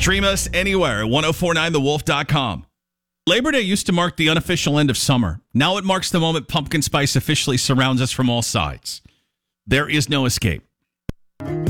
Stream us anywhere at 1049thewolf.com. Labor Day used to mark the unofficial end of summer. Now it marks the moment pumpkin spice officially surrounds us from all sides. There is no escape.